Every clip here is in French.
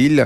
Brésil.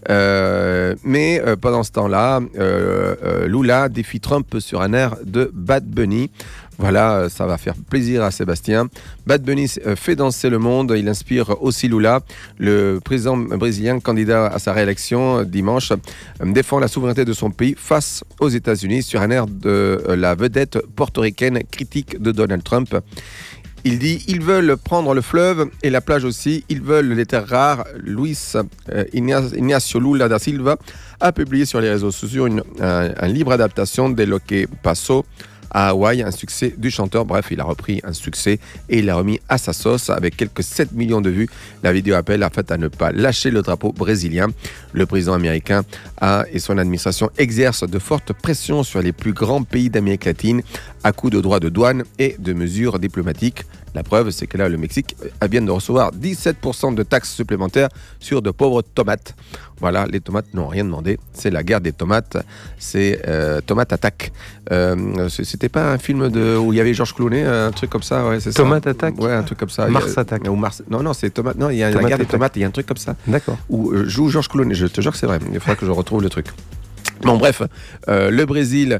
Mais pendant ce temps-là, Lula défie Trump sur un air de Bad Bunny. Voilà, ça va faire plaisir à Sébastien. Bad Bunny fait danser le monde, il inspire aussi Lula. Le président brésilien, candidat à sa réélection dimanche, défend la souveraineté de son pays face aux États-Unis sur un air de la vedette portoricaine critique de Donald Trump. Il dit « Ils veulent prendre le fleuve et la plage aussi. Ils veulent les terres rares. » Luis Ignacio Lula da Silva a publié sur les réseaux sociaux un libre adaptation de Lo que pasó à Hawaï, un succès du chanteur. Bref, il a repris un succès et il l'a remis à sa sauce avec quelques 7 millions de vues. La vidéo appelle en fait à ne pas lâcher le drapeau brésilien. Le président américain et son administration exercent de fortes pressions sur les plus grands pays d'Amérique latine à coups de droits de douane et de mesures diplomatiques. La preuve, c'est que là, le Mexique vient de recevoir 17% de taxes supplémentaires sur de pauvres tomates. Voilà, les tomates n'ont rien demandé. C'est la guerre des tomates. C'est Tomate Attack. C'était pas un film où il y avait Georges Clooney, un truc comme ça, ouais, c'est ça. Tomate Attack. Ouais, un truc comme ça. Mars Attack. Non, c'est Tomate. Non, il y a la guerre des tomates. Il y a un truc comme ça. D'accord. Où joue Georges Clooney. Je te jure que c'est vrai. Il faudra que je retrouve le truc. Bon, bref, le Brésil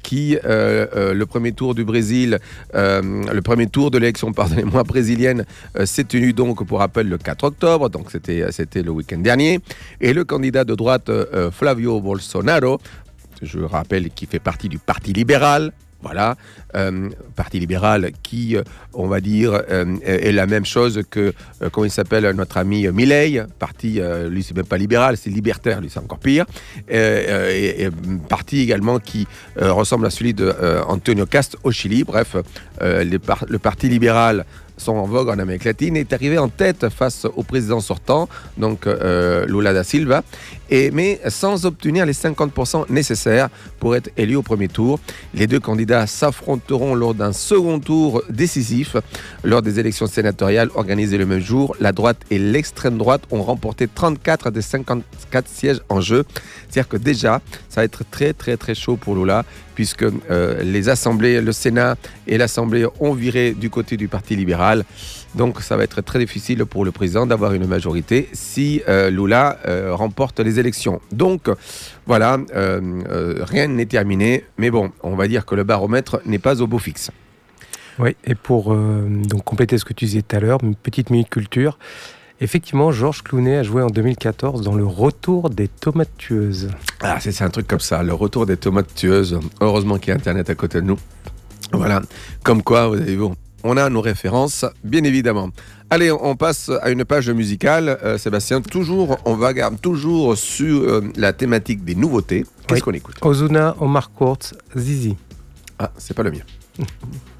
le premier tour du Brésil, le premier tour de l'élection, pardonnez-moi, brésilienne, s'est tenu donc, pour rappel, le 4 octobre, donc c'était le week-end dernier, et le candidat de droite, Flavio Bolsonaro, je rappelle qu'il fait partie du Parti libéral. Voilà, Parti libéral qui, on va dire, est la même chose que, comment il s'appelle, notre ami Milei. Parti, lui, c'est même pas libéral, c'est libertaire, lui, c'est encore pire. Et parti également qui ressemble à celui d'Antonio Cast au Chili. Bref, le Parti libéral sont en vogue en Amérique latine, est arrivé en tête face au président sortant, donc Lula da Silva, mais sans obtenir les 50% nécessaires pour être élu au premier tour. Les deux candidats s'affronteront lors d'un second tour décisif. Lors des élections sénatoriales organisées le même jour, la droite et l'extrême droite ont remporté 34 des 54 sièges en jeu. C'est-à-dire que déjà, ça va être très très très chaud pour Lula, puisque les assemblées, le Sénat et l'Assemblée ont viré du côté du Parti libéral. Donc ça va être très difficile pour le président d'avoir une majorité si Lula remporte les élections. Donc voilà, rien n'est terminé, mais bon, on va dire que le baromètre n'est pas au beau fixe. Oui, et pour donc compléter ce que tu disais tout à l'heure, une petite minute culture. Effectivement, Georges Clooney a joué en 2014 dans Le Retour des Tomates Tueuses. Ah, c'est un truc comme ça, Le Retour des Tomates Tueuses. Heureusement qu'il y a Internet à côté de nous. Voilà, comme quoi, vous avez vu, on a nos références, bien évidemment. Allez, on passe à une page musicale, Sébastien. On va garder toujours sur la thématique des nouveautés. Qu'est-ce qu'on écoute ? Ozuna, Omar Courtz, Zizi. Ah, c'est pas le mien.